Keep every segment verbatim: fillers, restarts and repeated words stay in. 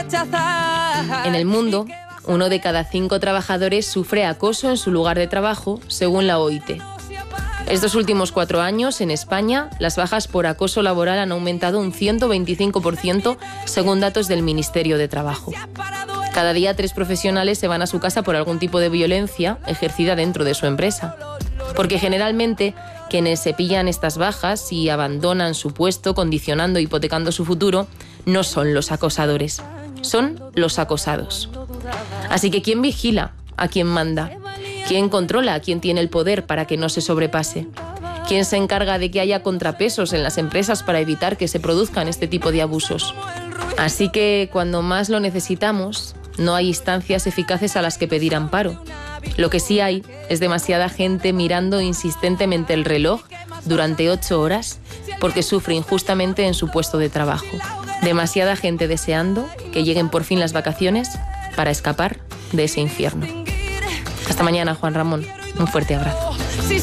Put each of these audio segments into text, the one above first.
En el mundo, uno de cada cinco trabajadores sufre acoso en su lugar de trabajo, según la O I T. Estos últimos cuatro años, en España, las bajas por acoso laboral han aumentado un ciento veinticinco por ciento, según datos del Ministerio de Trabajo. Cada día tres profesionales se van a su casa por algún tipo de violencia ejercida dentro de su empresa. Porque generalmente quienes se pillan estas bajas y abandonan su puesto, condicionando e hipotecando su futuro, no son los acosadores, son los acosados. Así que ¿quién vigila a quién manda? ¿Quién controla a quién tiene el poder para que no se sobrepase? ¿Quién se encarga de que haya contrapesos en las empresas para evitar que se produzcan este tipo de abusos? Así que cuando más lo necesitamos, no hay instancias eficaces a las que pedir amparo. Lo que sí hay es demasiada gente mirando insistentemente el reloj durante ocho horas porque sufre injustamente en su puesto de trabajo. Demasiada gente deseando que lleguen por fin las vacaciones para escapar de ese infierno. Hasta mañana, Juan Ramón. Un fuerte abrazo.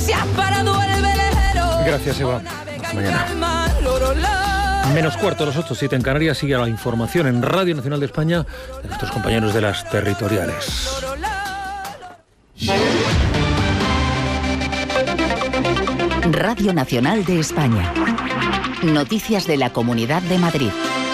Gracias, Eva. Hasta mañana. Menos cuarto, las ocho, siete en Canarias. Sigue la información en Radio Nacional de España de nuestros compañeros de las territoriales. Radio Nacional de España. Noticias de la Comunidad de Madrid.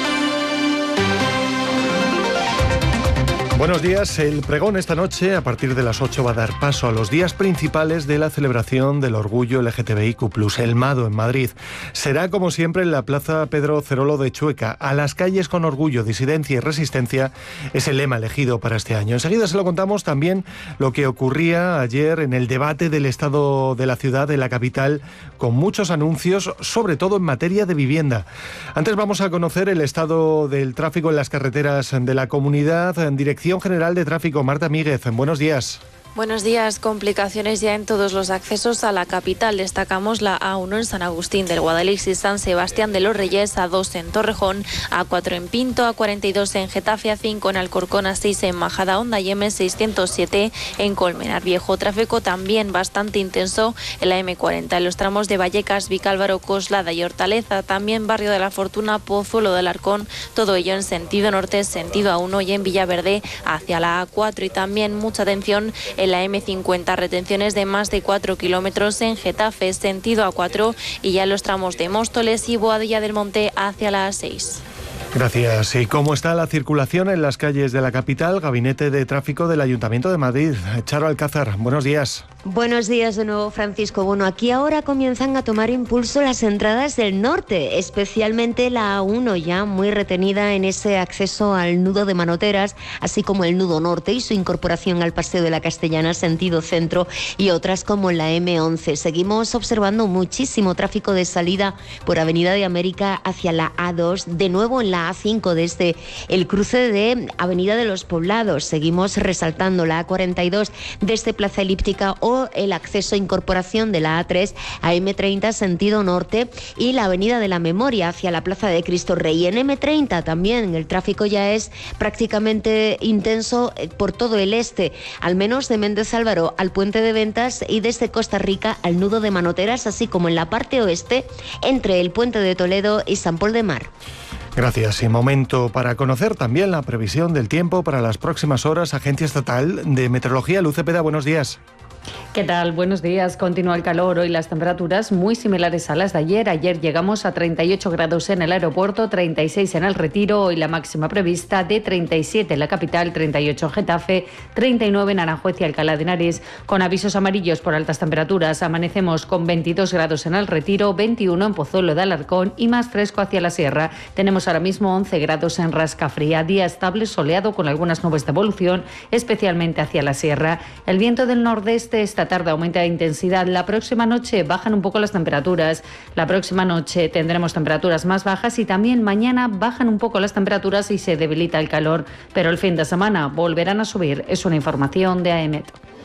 Buenos días. El pregón esta noche, a partir de las ocho, va a dar paso a los días principales de la celebración del orgullo L G T B I Q plus, el Mado, en Madrid. Será, como siempre, en la Plaza Pedro Cerolo de Chueca. A las calles con orgullo, disidencia y resistencia es el lema elegido para este año. Enseguida se lo contamos también lo que ocurría ayer en el debate del estado de la ciudad, de la capital, con muchos anuncios, sobre todo en materia de vivienda. Antes vamos a conocer el estado del tráfico en las carreteras de la comunidad. En Dirección General de Tráfico, Marta Míguez, buenos días. Buenos días. Complicaciones ya en todos los accesos a la capital. Destacamos la A uno en San Agustín del Guadalix y San Sebastián de los Reyes, A dos en Torrejón, A cuatro en Pinto, A cuarenta y dos en Getafe, A cinco en Alcorcón, A seis en Majadahonda y M seiscientos siete en Colmenar Viejo. Tráfico también bastante intenso en la M cuarenta, en los tramos de Vallecas, Vicálvaro, Coslada y Hortaleza. También Barrio de la Fortuna, Pozuelo del Arcón, todo ello en sentido norte, sentido A uno y en Villaverde hacia la A cuatro. Y también mucha atención en la M cincuenta, retenciones de más de cuatro kilómetros en Getafe, sentido A cuatro, y ya en los tramos de Móstoles y Boadilla del Monte hacia la A seis. Gracias. ¿Y cómo está la circulación en las calles de la capital? Gabinete de Tráfico del Ayuntamiento de Madrid. Charo Alcázar, buenos días. Buenos días de nuevo, Francisco. Bueno, aquí ahora comienzan a tomar impulso las entradas del norte, especialmente la A uno, ya muy retenida en ese acceso al nudo de Manoteras, así como el nudo norte y su incorporación al Paseo de la Castellana, sentido centro, y otras como la M once. Seguimos observando muchísimo tráfico de salida por Avenida de América hacia la A dos, de nuevo en la A cinco desde el cruce de Avenida de los Poblados. Seguimos resaltando la A cuarenta y dos desde Plaza Elíptica o el acceso e incorporación de la A tres a M treinta sentido norte y la Avenida de la Memoria hacia la Plaza de Cristo Rey. En M treinta también el tráfico ya es prácticamente intenso por todo el este, al menos de Méndez Álvaro al Puente de Ventas y desde Costa Rica al nudo de Manoteras, así como en la parte oeste entre el Puente de Toledo y San Pol de Mar. Gracias. Y momento para conocer también la previsión del tiempo para las próximas horas. Agencia Estatal de Meteorología, Luz Cepeda, buenos días. ¿Qué tal? Buenos días. Continúa el calor. Hoy las temperaturas muy similares a las de ayer. Ayer llegamos a treinta y ocho grados en el aeropuerto, treinta y seis en el Retiro. Hoy la máxima prevista de treinta y siete en la capital, treinta y ocho en Getafe, treinta y nueve en Aranjuez y Alcalá de Henares. Con avisos amarillos por altas temperaturas, amanecemos con veintidós grados en el Retiro, veintiuno en Pozuelo de Alarcón y más fresco hacia la sierra. Tenemos ahora mismo once grados en Rascafría. Día estable, soleado con algunas nubes de evolución, especialmente hacia la sierra. El viento del nordeste esta tarde aumenta de intensidad. La próxima noche bajan un poco las temperaturas. La próxima noche tendremos temperaturas más bajas y también mañana bajan un poco las temperaturas y se debilita el calor. Pero el fin de semana volverán a subir. Es una información de AEMET.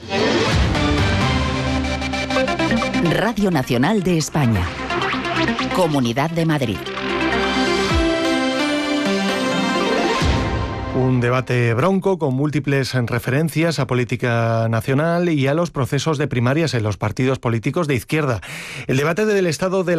Radio Nacional de España. Comunidad de Madrid. Un debate bronco con múltiples referencias a política nacional y a los procesos de primarias en los partidos políticos de izquierda. El debate del estado de